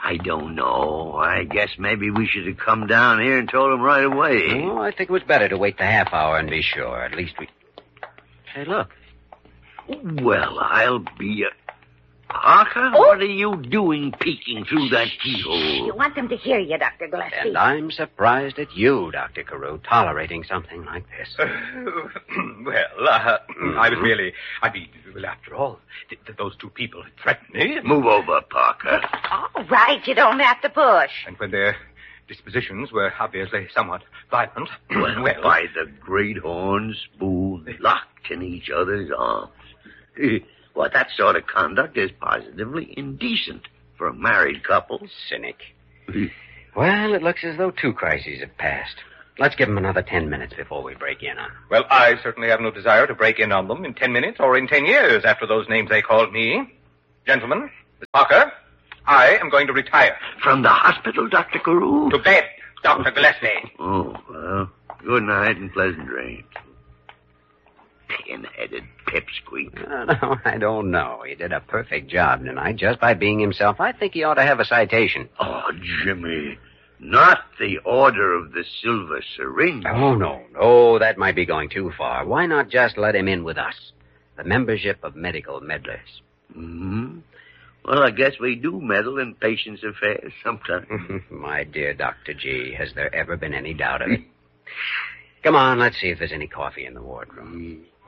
I don't know. I guess maybe we should have come down here and told him right away. No, I think it was better to wait the half hour and be sure. At least we... Hey, look. Well, I'll be a... Parker, what are you doing peeking through that keyhole? You want them to hear you, Dr. Gillespie. And I'm surprised at you, Dr. Carew, tolerating something like this. I was merely... after all, those two people had threatened me. Move over, Parker. All right, you don't have to push. And when their dispositions were obviously somewhat violent... Well, by the great horns, Boone, locked in each other's arms. Well, that sort of conduct is positively indecent for a married couple. Cynic. Well, it looks as though 2 crises have passed. Let's give them another 10 minutes before we break in on them. Well, I certainly have no desire to break in on them in 10 minutes or in 10 years after those names they called me. Gentlemen, Miss Parker, I am going to retire. From the hospital, Dr. Carew? To bed, Dr. Gillespie. Oh, well, good night and pleasant dreams. Pin-headed pipsqueak. No, I don't know. He did a perfect job tonight just by being himself. I think he ought to have a citation. Oh, Jimmy, not the Order of the Silver Syringe. Oh, no, that might be going too far. Why not just let him in with us? The membership of medical meddlers. Mm-hmm. Well, I guess we do meddle in patients' affairs sometimes. My dear Dr. G, has there ever been any doubt of it? Come on, let's see if there's any coffee in the wardroom.